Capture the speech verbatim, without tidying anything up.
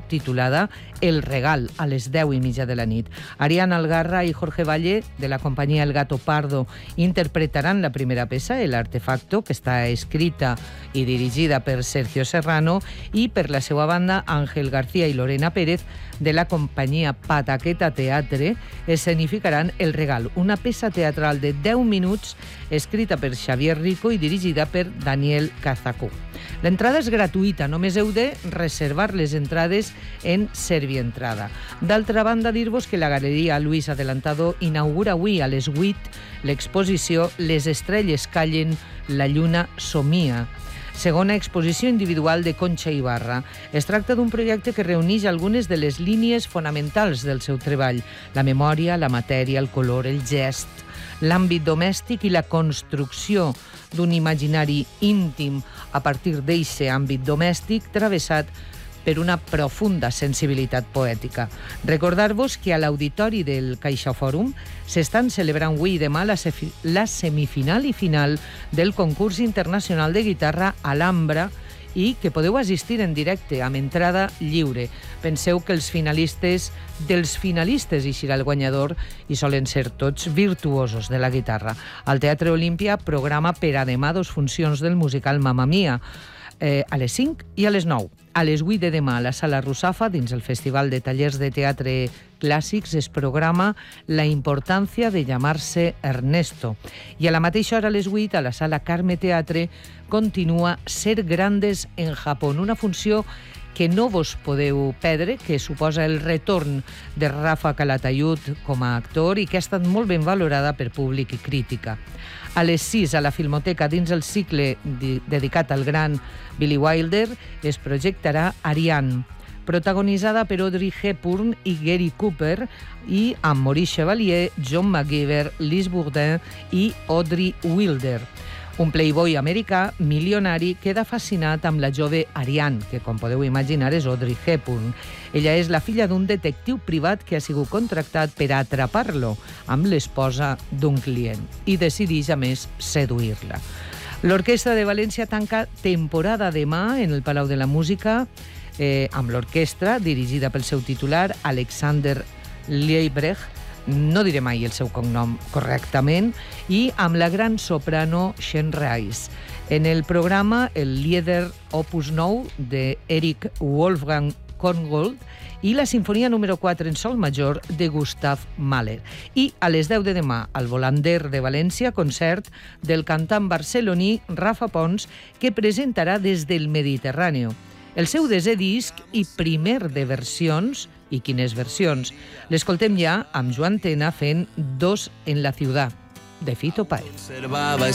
subtitulada El Regal, a les deu i mitja de la nit. Ariana Algarra i Jorge Valle, de la companyia El Gato Pardo, interpretaran la primera peça, El Artefacto, que està escrita i dirigida per Sergio Serrano, i per la seva banda Ángel García i Lorena Pérez, de la companyia Pataqueta Teatre, escenificaran El Regal, una peça teatral de deu minuts escrita per Xavier Rico i dirigida per Daniel Cazacú. L'entrada és gratuïta, només heu de reservar les entrades en Servientrada. D'altra banda, dir-vos que la Galeria Luis Adelantado inaugura avui a les vuit l'exposició Les estrelles callen, la lluna somia, segona exposició individual de Concha Ibarra. Es tracta d'un projecte que reuneix algunes de les línies fonamentals del seu treball: la memòria, la matèria, el color, el gest, l'àmbit domèstic i la construcció d'un imaginari íntim a partir d'eixe àmbit domèstic travessat per una profunda sensibilitat poètica. Recordar-vos que a l'auditori del CaixaFòrum s'estan celebrant avui i demà la, la semifinal i final del concurs internacional de guitarra Alhambra i que podeu assistir en directe amb entrada lliure. Penseu que els finalistes dels finalistes eixirà el guanyador i solen ser tots virtuosos de la guitarra. El Teatre Olímpia programa per a demà dos funcions del musical Mamma Mia, eh, a les cinc i a les nou. A les vuit de demà a la Sala Russafa, dins el Festival de Tallers de Teatre Clàssics, es programa La importància de llamarse Ernesto. I a la mateixa hora, a les vuit, a la Sala Carme Teatre, continua Ser grandes en Japón, una funció que no vos podeu perdre, que suposa el retorn de Rafa Calatayud com a actor i que ha estat molt ben valorada per públic i crítica. A les sis, a la Filmoteca, dins el cicle dedicat al gran Billy Wilder, es projectarà Ariane, protagonitzada per Audrey Hepburn i Gary Cooper, i amb Maurice Chevalier, John McGiver, Liz Bourdin i Audrey Wilder. Un playboy americà milionari queda fascinat amb la jove Ariane, que, com podeu imaginar, és Audrey Hepburn. Ella és la filla d'un detectiu privat que ha sigut contractat per atrapar-lo amb l'esposa d'un client i decideix, a més, seduir-la. L'Orquestra de València tanca temporada demà en el Palau de la Música eh, amb l'orquestra dirigida pel seu titular, Alexander Liebrecht, no diré mai el seu cognom correctament, i amb la gran soprano Shen Reis. En el programa, el Lieder Opus nou de Eric Wolfgang Korngold i la Sinfonia número quatre en sol major de Gustav Mahler. I a les deu de demà, al Volander de València, concert del cantant barceloní Rafa Pons, que presentarà Des del Mediterráneo, el seu desè disc i primer de versions. I quines versions? L'escoltem ja amb Joan Tena fent Dos en la ciudad, de Fito Páez. Observaba